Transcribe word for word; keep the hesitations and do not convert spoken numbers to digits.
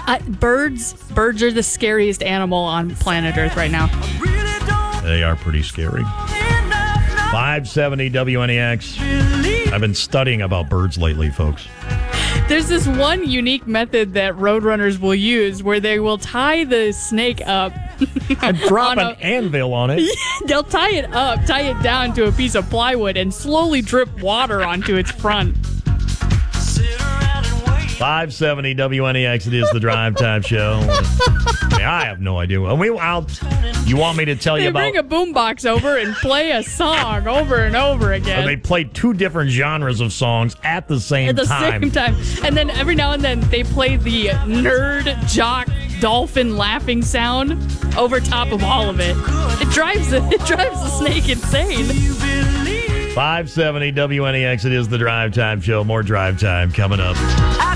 Uh, birds, birds are the scariest animal on planet Earth right now. They are pretty scary. five seventy W N E X. I've been studying about birds lately, folks. There's this one unique method that roadrunners will use where they will tie the snake up. And drop an a, anvil on it. They'll tie it up, tie it down to a piece of plywood, and slowly drip water onto its front. five seventy W N E X, it is the Drive Time Show. I, mean, I have no idea. We, I'll, you want me to tell they you about... They bring a boombox over and play a song over and over again. They play two different genres of songs at the same time. At the time. same time. And then every now and then they play the nerd, jock, dolphin laughing sound over top of all of it. It drives the, it drives the snake insane. five seventy W N E X, it is the Drive Time Show. More Drive Time coming up.